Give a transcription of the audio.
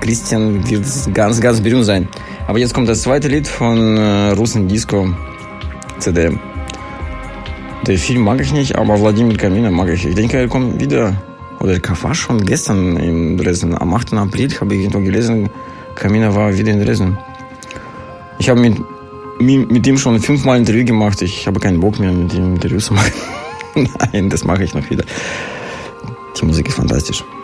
Christian wird ganz, ganz berühmt sein. Aber jetzt kommt das zweite Lied von Russen Disco CD. Den Film mag ich nicht, aber Wladimir Kamina mag ich. Ich denke, er kommt wieder. Oder er war schon gestern in Dresden. Am 8. April habe ich irgendwo gelesen, Kamina war wieder in Dresden. Ich habe mit ihm schon 5-mal ein Interview gemacht. Ich habe keinen Bock mehr, mit ihm Interviews zu machen. Nein, das mache ich noch wieder. Die Musik ist fantastisch.